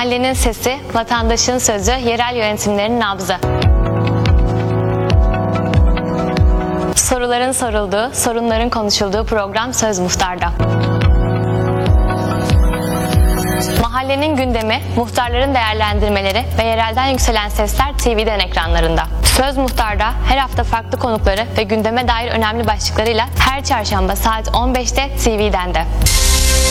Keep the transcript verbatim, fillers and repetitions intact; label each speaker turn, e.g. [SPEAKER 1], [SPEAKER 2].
[SPEAKER 1] Mahallenin sesi, vatandaşın sözü, yerel yönetimlerin nabzı. Soruların sorulduğu, sorunların konuşulduğu program Söz Muhtar'da. Mahallenin gündemi, muhtarların değerlendirmeleri ve yerelden yükselen sesler T V'den ekranlarında. Söz Muhtar'da her hafta farklı konukları ve gündeme dair önemli başlıklarıyla her çarşamba saat on beşte T V'den de.